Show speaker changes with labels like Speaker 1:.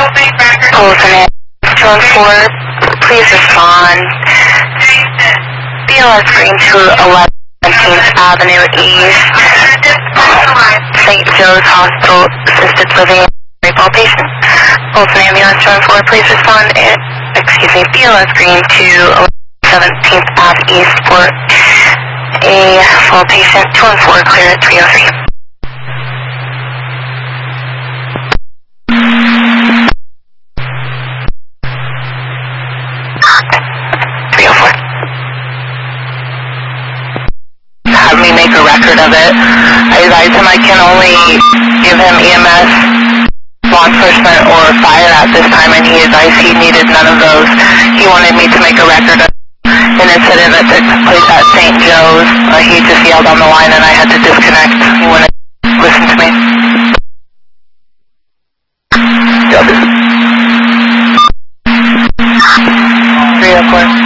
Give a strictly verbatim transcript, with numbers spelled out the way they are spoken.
Speaker 1: Colton, two one four, please respond. B L S Green to eleventh Avenue East, Saint Joe's Hospital, Assisted Living, Rainbow Patient. Colton Ambulance two one four, please respond. And, excuse me, B L S Green to seventeenth Avenue East for a full patient, two one four, clear at three oh three. three oh four. Have me make a record of it. I advise him I can only give him E M S, law enforcement, or fire at this time, and he advised he needed none of those. He wanted me to make a record of an incident that took place at Saint Joe's. Uh, he just yelled on the line and I had to disconnect. He wouldn't listen to me. three oh four.